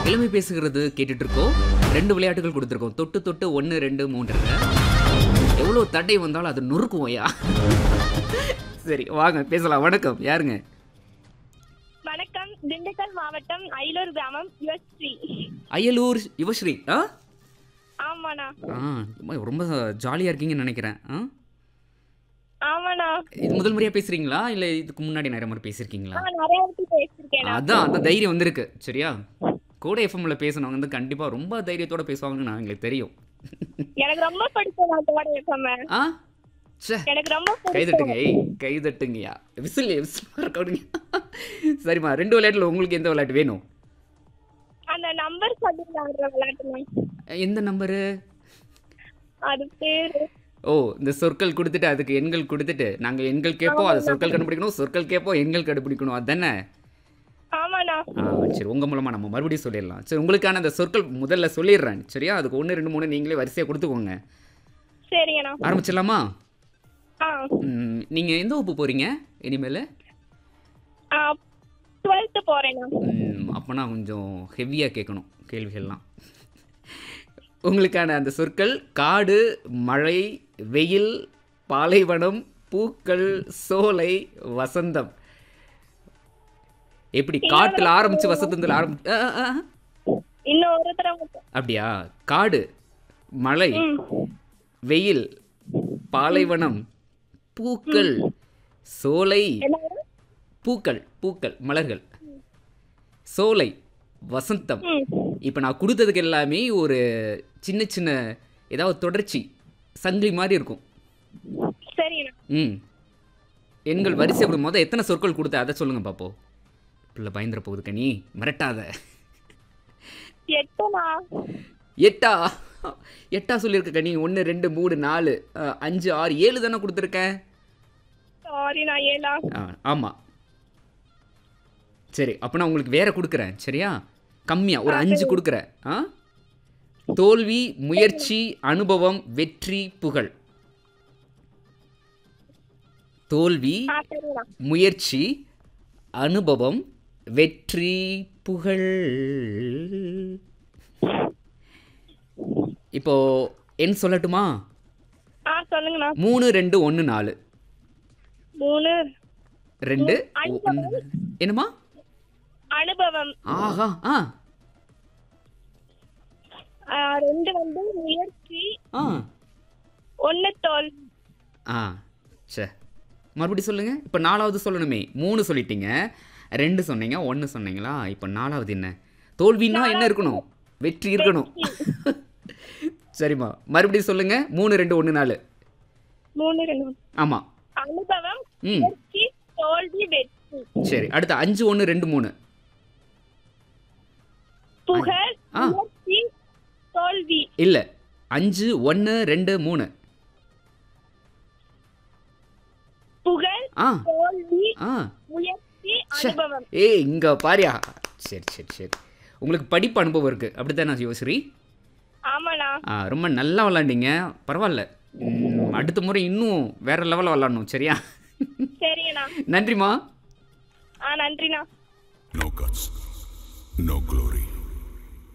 இளமை பேசுகிறது கேட்டுட்டு இருக்கோம். 2 விளையாட்டுகள் கொடுத்துருக்கோம். தொட்டு தொட்டு 1 2 3 எவ்வளோ தடை வந்தாலும் அது நொறுக்குவோயா. சரி வாங்க பேசலாம். வணக்கம், யாருங்க? வணக்கம், திண்டுக்கல் மாவட்டம் அயலூர் கிராமம் யுவஸ்ரீ. அயலூர் யுவஸ்ரீ. ஆமாண்ணா. ரொம்ப ஜாலியாக இருக்கீங்கன்னு நினைக்கிறேன். ஆமாண்ணா. இது முதல் முறையாக பேசுகிறீங்களா இல்லை இதுக்கு முன்னாடி நிறைய முறை பேசியிருக்கீங்களா? நிறைய பேசியிருக்கேன். அதான் அந்த தைரியம் வந்திருக்கு. சரியா, கூட எஃப்எம்ல பேசினவங்க வந்து கண்டிப்பாக ரொம்ப தைரியத்தோட பேசுவாங்கன்னு நான் எங்களுக்கு தெரியும். எனக்கு ரொம்ப பிடிக்கும் கோடை எஃப்எம். எனக்கு ரொம்ப கைதட்டுங்க. கைதட்டுங்கய்யா. விசில் இருக்கீங்க. சரிம்மா, 2 விளையாட்டுல உங்களுக்கு எந்த விளையாட்டு வேணும்? அந்த நம்பர் சொல்லுங்க விளையாட்டு. எந்த நம்பரு? அது பேரு இந்த சொற்கள் கொடுத்துட்டு அதுக்கு எண்கள் கொடுத்துட்டு நாங்கள் எண்கள் கேட்போம், அது சொற்கள் கண்டுபிடிக்கணும், சொற்கள் கேட்போம், எண்கள் கண்டுபிடிக்கணும், அதுதானே? ஆமாண்ணா. சரி, உங்கள் மூலமாக நம்ம மறுபடியும் சொல்லிடலாம். சரி, உங்களுக்கான அந்த சொற்கள் முதல்ல சொல்லிடுறேன். சரியா, அதுக்கு 1 2 3 நீங்களே வரிசையாக கொடுத்துக்கோங்க. சரிங்கண்ணா. ஆரம்பிச்சிடலாமா? நீங்கள் எந்த வகுப்பு போகிறீங்க இனிமேல்? 12th போகிறேண்ணா. அப்போனா கொஞ்சம் ஹெவியாக கேட்கணும் கேள்விகள்லாம். உங்களுக்கான அந்த சொற்கள்: காடு, மழை, வெயில், பாலைவனம், பூக்கள், சோலை, வசந்தம். எப்படி காட்டுல ஆரம்பிச்சு வசந்தத்தில் ஆரம்பிச்சு? இன்னும் ஒரு தடவை. அப்படியா? காடு, மழை, வெயில், பாலைவனம், பூக்கள், சோலை, பூக்கள் பூக்கள் மலர்கள், சோலை, வசந்தம். இப்போ நான் கொடுத்ததுக்கு எல்லாமே ஒரு சின்ன சின்ன ஏதாவது தொடர்ச்சி சங்கிலி மாதிரி இருக்கும். எண்கள் வரிசை கொடுக்கும் போது எத்தனை சொற்கள் கொடுத்த அதை சொல்லுங்க பாப்போம். பிள்ளை பயந்துட போகுது கனி, மிரட்டாத. 8 சொல்லியிருக்க கனி. 1 2 3 4 5 6 7 தானே கொடுத்துருக்கேன். ஆமாம். சரி, அப்போ நான் உங்களுக்கு வேற கொடுக்குறேன். சரியா, கம்மியா ஒரு 5 கொடுக்குறேன். தோல்வி, முயற்சி, அனுபவம், வெற்றி, புகழ். தோல்வி, முயற்சி, அனுபவம், வெற்றி, புகழ். இப்போ என் சொல்லட்டுமா? சொல்லுங்கண்ணா. 3 2 1 4. 3 2 என்னமா? அனுபவம். ஆஹா. 2 வந்து முயற்சி, 1 தோல்வி. சரி, மறுபடியும் சொல்லுங்க. இப்போ 4வது சொல்லணுமே. 3 சொல்லிட்டீங்க, 2 சொன்னீங்க, 1 சொன்னீங்களா? இப்போ 4வது என்ன? தோல்வின்னா என்ன இருக்கணும்? வெற்றி இருக்கணும். சரிம்மா, மறுபடியும் சொல்லுங்க. 3 2 1 4. 3 2. ஆமா. அனுபவம், முயற்சி, தோல்வி, வெற்றி. சரி, அடுத்து 5 1 2 3. புகழ், முயற்சி, தோல்வி. இல்ல, 5 1 2 3. புகழ், தோல்வி, முயற்சி, அனுபவம். இங்க பாரியா. சரி சரி சரி, உங்களுக்கு படிப்பு அனுபவம் இருக்கு அப்படித்தானே யுவஸ்ரீ? ஆமாண்ணா. ரொம்ப நல்லா விளாண்டீங்க. பரவாயில்ல, அடுத்த முறை இன்னும் வேற லெவலில் விளாடணும். சரியா? சரிங்கண்ணா. நன்றிமா. நன்றிண்ணா. No guts, no glory.